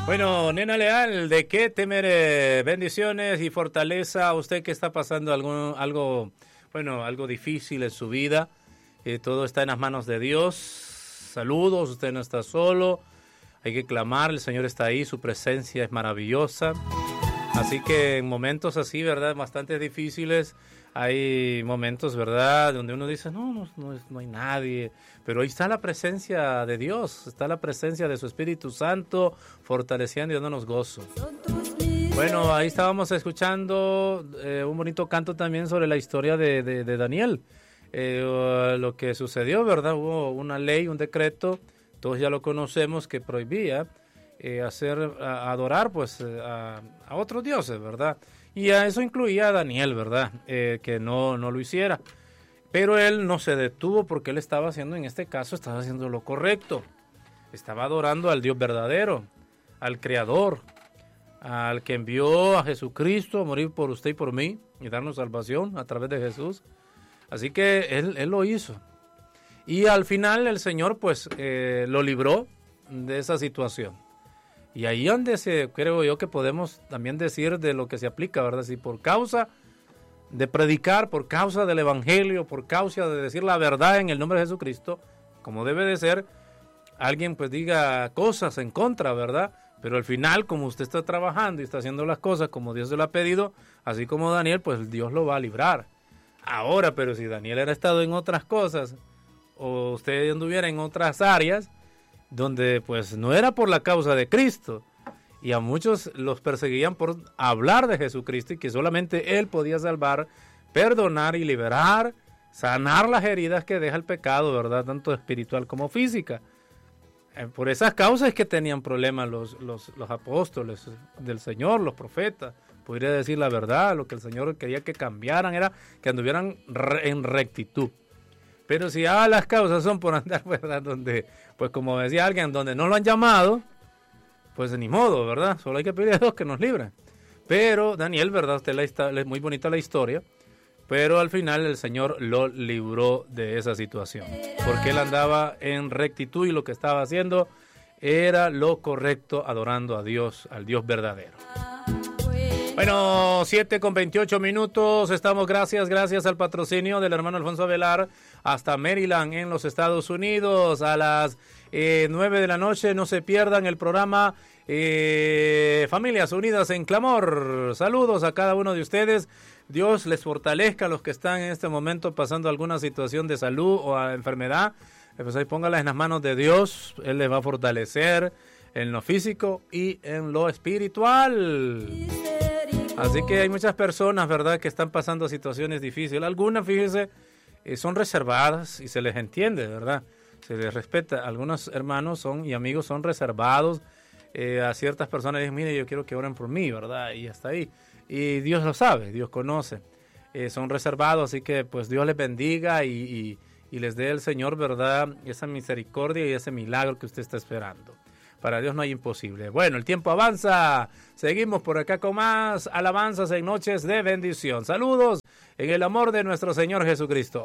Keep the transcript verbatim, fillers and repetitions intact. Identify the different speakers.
Speaker 1: Bueno, nena leal, ¿de qué temeré? Bendiciones y fortaleza a usted que está pasando algo, algo, bueno, algo difícil en su vida. Eh, todo está en las manos de Dios. Saludos, usted no está solo. Hay que clamar, el Señor está ahí, su presencia es maravillosa. Así que en momentos así, ¿verdad? Bastante difíciles, hay momentos, ¿verdad? Donde uno dice, no, no, no, no hay nadie. Pero ahí está la presencia de Dios, está la presencia de su Espíritu Santo, fortaleciendo y dándonos gozo. Bueno, ahí estábamos escuchando eh, un bonito canto también sobre la historia de, de, de Daniel. Eh, lo que sucedió, ¿verdad? Hubo una ley, un decreto, todos ya lo conocemos, que prohibía eh, hacer, a, adorar pues a, a otros dioses, ¿verdad? Y a eso incluía a Daniel, ¿verdad? Eh, que no, no lo hiciera. Pero él no se detuvo porque él estaba haciendo, en este caso, estaba haciendo lo correcto. Estaba adorando al Dios verdadero, al Creador, al que envió a Jesucristo a morir por usted y por mí y darnos salvación a través de Jesús. Así que él, él lo hizo. Y al final el Señor pues eh, lo libró de esa situación. Y ahí donde se, creo yo que podemos también decir de lo que se aplica, ¿verdad? Si por causa de predicar, por causa del Evangelio, por causa de decir la verdad en el nombre de Jesucristo, como debe de ser, alguien pues diga cosas en contra, ¿verdad? Pero al final, como usted está trabajando y está haciendo las cosas como Dios se lo ha pedido, así como Daniel, pues Dios lo va a librar. Ahora, pero si Daniel era estado en otras cosas, o usted anduviera en otras áreas, donde pues no era por la causa de Cristo, y a muchos los perseguían por hablar de Jesucristo y que solamente Él podía salvar, perdonar y liberar, sanar las heridas que deja el pecado, ¿verdad? Tanto espiritual como física. Eh, por esas causas es que tenían problemas los, los, los apóstoles del Señor, los profetas. Podría decir la verdad, lo que el Señor quería que cambiaran era que anduvieran re, en rectitud. Pero si ah, las causas son por andar, ¿verdad? Donde, pues como decía alguien, donde no lo han llamado, pues ni modo, ¿verdad? Solo hay que pedir a Dios que nos libre. Pero Daniel, ¿verdad? Usted la está, es muy bonita la historia, pero al final el Señor lo libró de esa situación. Porque él andaba en rectitud y lo que estaba haciendo era lo correcto, adorando a Dios, al Dios verdadero. Bueno, siete con veintiocho minutos, estamos gracias, gracias al patrocinio del hermano Alfonso Avelar hasta Maryland en los Estados Unidos a las eh, nueve de la noche, no se pierdan el programa eh, Familias Unidas en Clamor. Saludos a cada uno de ustedes, Dios les fortalezca a los que están en este momento pasando alguna situación de salud o a enfermedad, pues ahí póngalas en las manos de Dios, Él les va a fortalecer en lo físico y en lo espiritual. Así que hay muchas personas, ¿verdad?, que están pasando situaciones difíciles. Algunas, fíjense, eh, son reservadas y se les entiende, ¿verdad? Se les respeta. Algunos hermanos son y amigos son reservados. Eh, a ciertas personas dicen, mire, yo quiero que oren por mí, ¿verdad? Y hasta ahí. Y Dios lo sabe, Dios conoce. Eh, son reservados, así que pues Dios les bendiga y, y, y les dé el Señor, ¿verdad?, esa misericordia y ese milagro que usted está esperando. Para Dios no hay imposible. Bueno, el tiempo avanza. Seguimos por acá con más alabanzas en noches de bendición. Saludos en el amor de nuestro Señor Jesucristo.